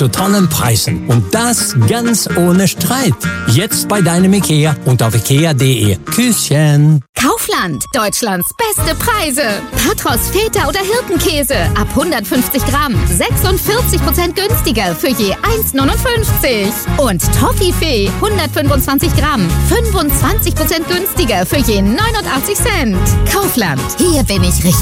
zu tollen Preisen. Und das ganz ohne Streit. Jetzt bei deinem IKEA und auf ikea.de. Küsschen. Kaufland, Deutschlands beste Preise. Patros, Feta oder Hirtenkäse ab 150 Gramm 46% günstiger für je 1,59. Und Toffifee 125 Gramm 25% günstiger für je 89 Cent. Kaufland, hier bin ich richtig.